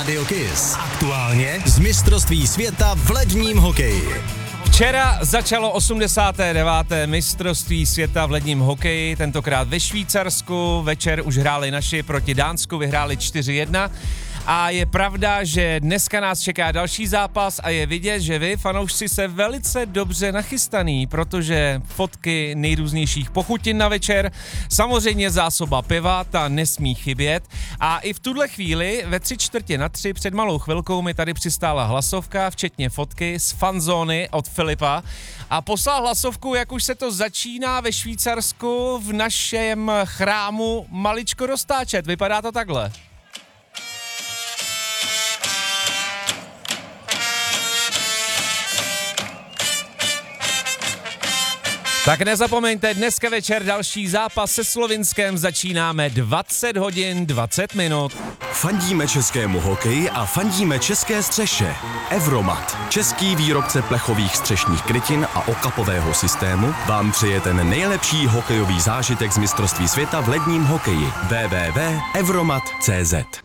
Rádio Kiss. Aktuálně z mistrovství světa v ledním hokeji. Včera začalo 89. mistrovství světa v ledním hokeji, tentokrát ve Švýcarsku. Večer už hráli naši proti Dánsku, vyhráli 4-1. A je pravda, že dneska nás čeká další zápas a je vidět, že vy, fanoušci, se velice dobře nachystaný, protože fotky nejrůznějších pochutin na večer, samozřejmě zásoba piva, ta nesmí chybět. A i v tuhle chvíli ve 2:45 před malou chvilkou mi tady přistála hlasovka, včetně fotky z fanzóny od Filipa. A poslal hlasovku, jak už se to začíná ve Švýcarsku v našem chrámu maličko roztáčet. Vypadá to takhle. Tak nezapomeňte, dneska večer další zápas se Slovinskem, začínáme 20 hodin 20 minut. Fandíme českému hokeji a fandíme české střeše. Evromat, český výrobce plechových střešních krytin a okapového systému, vám přeje ten nejlepší hokejový zážitek z mistrovství světa v ledním hokeji. www.evromat.cz